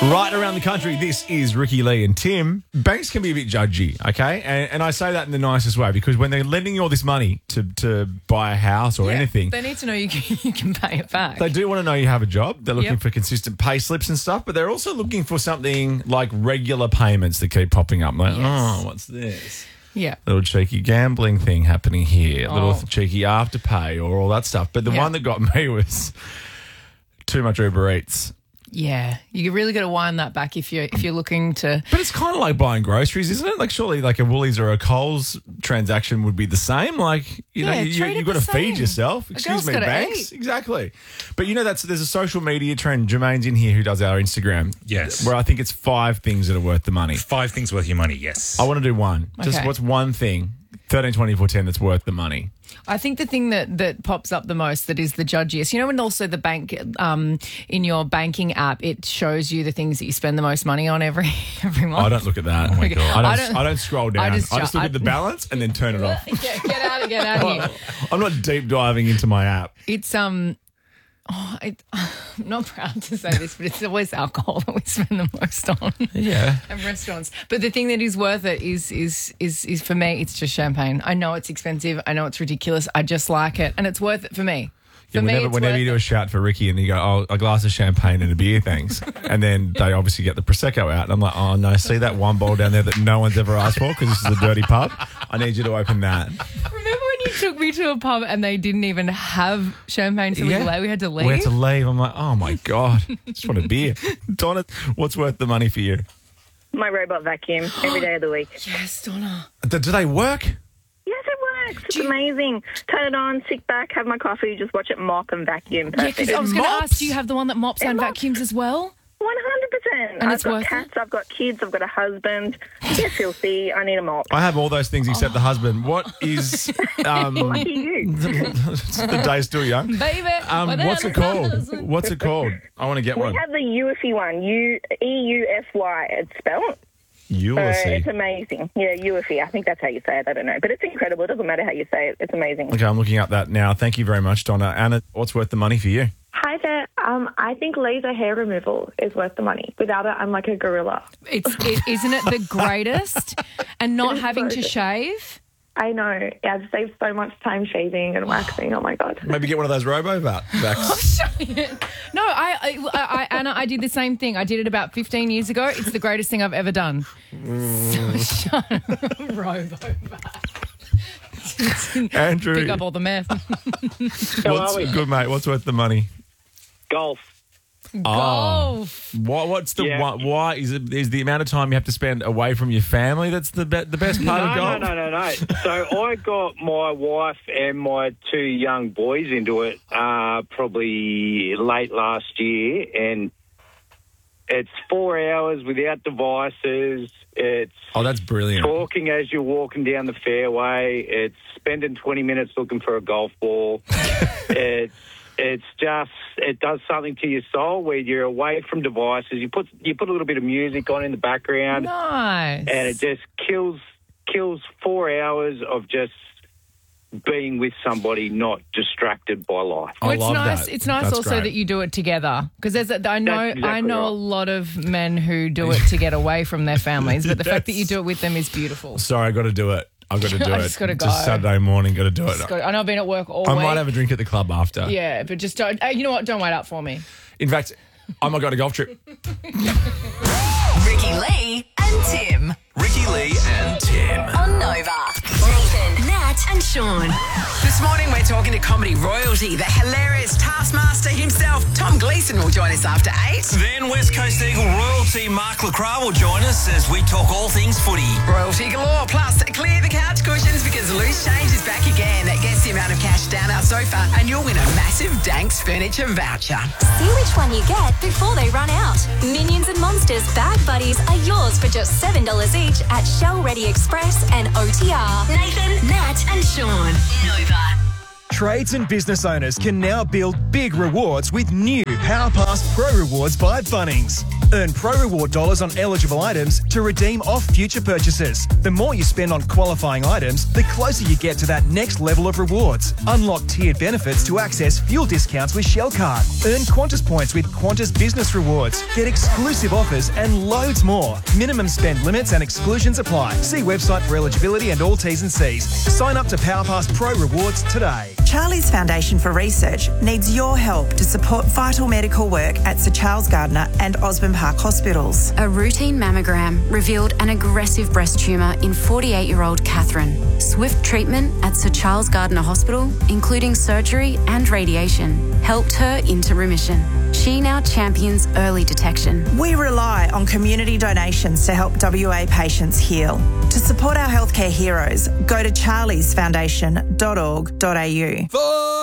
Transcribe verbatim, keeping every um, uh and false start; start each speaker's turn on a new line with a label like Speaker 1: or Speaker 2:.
Speaker 1: Right around the country, this is Ricky Lee and Tim. Banks can be a bit judgy, okay? And, and I say that in the nicest way because when they're lending you all this money to, to buy a house or
Speaker 2: Yeah,
Speaker 1: anything,
Speaker 2: They need to know you can, you can pay it back.
Speaker 1: they do want to know you have a job. They're looking
Speaker 2: Yep.
Speaker 1: for consistent pay slips and stuff, but they're also looking for something like regular payments that keep popping up. Like,
Speaker 2: Yes.
Speaker 1: oh, what's this?
Speaker 2: Yeah.
Speaker 1: Little cheeky gambling thing happening here, little
Speaker 2: Oh.
Speaker 1: cheeky afterpay or all that stuff. But the
Speaker 2: Yeah.
Speaker 1: one that got me was too much Uber Eats.
Speaker 2: Yeah. You really got to wind that back if you're, if you're looking to...
Speaker 1: But it's kind of like buying groceries, isn't it? Like surely like a Woolies or a Coles transaction would be the same. Like, you know,
Speaker 2: Yeah,
Speaker 1: you,
Speaker 2: treat
Speaker 1: you,
Speaker 2: it
Speaker 1: you've got to
Speaker 2: the
Speaker 1: feed
Speaker 2: same.
Speaker 1: yourself.
Speaker 2: A
Speaker 1: Excuse
Speaker 2: girl's
Speaker 1: me,
Speaker 2: gotta
Speaker 1: Banks.
Speaker 2: eat.
Speaker 1: Exactly. But you know, that's there's a social media trend. Jermaine's in here who does our Instagram.
Speaker 3: Yes.
Speaker 1: Where I think it's five things that are worth the money.
Speaker 3: Five things worth your money, yes.
Speaker 1: I want to do one. Just
Speaker 2: Okay.
Speaker 1: what's one thing, thirteen twenty-four ten that's worth the money?
Speaker 2: I think the thing that, that pops up the most that is the judgiest, you know, and also the bank, um, in your banking app, it shows you the things that you spend the most money on every every month.
Speaker 1: I don't look at that. Oh
Speaker 3: my God.
Speaker 1: I don't,
Speaker 2: I
Speaker 1: I
Speaker 2: don't-
Speaker 1: don't, scroll down.
Speaker 2: I
Speaker 1: I
Speaker 2: just
Speaker 1: just,
Speaker 2: ju-
Speaker 1: look
Speaker 2: I-
Speaker 1: at the balance and then turn it off.
Speaker 2: Yeah, get out of get out of here.
Speaker 1: I'm not deep diving into my app.
Speaker 2: It's um, oh, it, I'm not proud to say this, but it's always alcohol that we spend the most on.
Speaker 1: Yeah.
Speaker 2: And restaurants. But the thing that is worth it is is is is for me, it's just champagne. I know it's expensive. I know it's ridiculous. I just like it, and it's worth it for me. For
Speaker 1: Yeah,
Speaker 2: me,
Speaker 1: whenever
Speaker 2: it's
Speaker 1: whenever
Speaker 2: worth
Speaker 1: you do
Speaker 2: it.
Speaker 1: a shout for Ricky and you go, oh, a glass of champagne and a beer, thanks. And then they obviously get the Prosecco out. And I'm like, oh, no, see that one bowl down there that no one's ever asked for because this is a dirty pub? I need you to open that.
Speaker 2: Remember when you took me to a pub and they didn't even have champagne to
Speaker 1: Yeah.
Speaker 2: leave? We had to leave.
Speaker 1: We had to leave. I'm like, oh, my God. I just want a beer. Donna, what's worth the money for you?
Speaker 4: My robot vacuum every day of the week.
Speaker 2: Yes, Donna.
Speaker 1: Do, do they work?
Speaker 4: Yes, it works. It's
Speaker 2: Do you-
Speaker 4: amazing. Turn it on, sit back, have my coffee, just watch it mop and vacuum.
Speaker 2: Yeah,
Speaker 4: Perfect.
Speaker 2: because I was going to
Speaker 1: mops?
Speaker 2: ask, do you have the one that mops
Speaker 4: It
Speaker 2: and
Speaker 4: mops.
Speaker 2: vacuums as well?
Speaker 4: one hundred percent.
Speaker 2: And
Speaker 4: I've
Speaker 2: it's
Speaker 4: got
Speaker 2: worth
Speaker 4: cats, I've got kids, I've got a husband. Get filthy. I need a mop.
Speaker 1: I have all those things except the husband. What is um,
Speaker 4: Lucky you.
Speaker 1: the day's still young?
Speaker 2: Baby.
Speaker 1: Um,
Speaker 2: without
Speaker 1: what's
Speaker 2: a
Speaker 1: it called?
Speaker 2: husband.
Speaker 1: What's it called? I want to get
Speaker 4: We
Speaker 1: one.
Speaker 4: have the U F Y one. U E U F Y. It's spelled. So
Speaker 1: Ulysses.
Speaker 4: it's amazing. Yeah, U F Y. I think that's how you say it. I don't know. But it's incredible. It doesn't matter how you say it. It's amazing.
Speaker 1: Okay, I'm looking up that now. Thank you very much, Donna. Anna, what's worth the money for you?
Speaker 5: Hi there. Um, I think laser hair removal is worth the money. Without it, I'm like a gorilla.
Speaker 2: It's, it, isn't it the greatest? And not
Speaker 5: It is
Speaker 2: having
Speaker 5: so
Speaker 2: to
Speaker 5: good.
Speaker 2: shave?
Speaker 5: I know. I've saved so much time shaving and waxing. Oh, my God.
Speaker 1: Maybe get one of those robo vacs.
Speaker 2: No, I, I, I, Anna, I did the same thing. I did it about fifteen years ago. It's the greatest thing I've ever done. So, shut up. Robo
Speaker 1: Andrew,
Speaker 2: Pick up all the meth.
Speaker 1: what's good, mate? What's worth the money?
Speaker 6: Golf.
Speaker 2: Golf.
Speaker 1: What, what's the
Speaker 6: Yeah.
Speaker 1: why, why is it is the amount of time you have to spend away from your family that's the be, the best part
Speaker 6: No,
Speaker 1: of
Speaker 6: no,
Speaker 1: golf?
Speaker 6: no, no, no. So I got my wife and my two young boys into it uh, probably late last year, and it's four hours without devices. It's
Speaker 1: Oh, that's brilliant.
Speaker 6: talking as you're walking down the fairway. It's spending twenty minutes looking for a golf ball. it's it's just it does something to your soul where you're away from devices. You put you put a little bit of music on in the background.
Speaker 2: Nice.
Speaker 6: And it just kills kills four hours of just being with somebody, not distracted by life.
Speaker 1: I
Speaker 2: Well, it's
Speaker 1: love
Speaker 2: nice.
Speaker 1: that.
Speaker 2: It's nice
Speaker 1: That's
Speaker 2: also
Speaker 1: great.
Speaker 2: that you do it together because there's a, I know
Speaker 6: That's exactly
Speaker 2: I know a
Speaker 6: right.
Speaker 2: lot of men who do it to get away from their families, but the fact that you do it with them is beautiful.
Speaker 1: Sorry, I got to do it. I've got to do
Speaker 2: I
Speaker 1: it.
Speaker 2: just gotta go.
Speaker 1: Just Saturday morning, got to do it.
Speaker 2: Just got- I know I've been at work all
Speaker 1: I
Speaker 2: week.
Speaker 1: might have a drink at the club after.
Speaker 2: Yeah, but just don't. Uh, you know what? Don't wait up for me.
Speaker 1: In fact, I might go on a golf trip.
Speaker 7: Ricky Lee and Tim
Speaker 8: Ricky Lee and Tim.
Speaker 7: on Nova. Nathan, Nat, and Sean.
Speaker 9: This morning we're talking to comedy royalty. The hilarious taskmaster himself, Tom Gleeson, will join us after eight.
Speaker 8: Then West Coast Eagle royalty Mark Lacroix will join us as we talk all things footy.
Speaker 9: Royalty galore. Plus, clear the couch cushions because Loose Change is back again. Guess the amount of cash down our sofa and you'll win a massive Danks furniture voucher.
Speaker 10: See which one you get before they run out. Minions and Monsters Bag Buddies are yours for just seven dollars each at Shell Ready Express and O T R.
Speaker 7: Nathan, Nat, and Sean. Nova.
Speaker 11: Trades and business owners can now build big rewards with new PowerPass Pro Rewards by Bunnings. Earn Pro Reward dollars on eligible items to redeem off future purchases. The more you spend on qualifying items, the closer you get to that next level of rewards. Unlock tiered benefits to access fuel discounts with Shell Card. Earn Qantas points with Qantas Business Rewards. Get exclusive offers and loads more. Minimum spend limits and exclusions apply. See website for eligibility and all T's and C's. Sign up to PowerPass Pro Rewards today.
Speaker 3: Charlie's Foundation for Research needs your help to support vital medical work at Sir Charles Gardner and Osborne Park hospitals.
Speaker 12: A routine mammogram revealed an aggressive breast tumour in forty-eight-year-old Catherine. Swift treatment at Sir Charles Gardner Hospital, including surgery and radiation, helped her into remission. She now champions early detection.
Speaker 3: We rely on community donations to help W A patients heal. To support our healthcare heroes, go to charlies foundation dot org dot a u.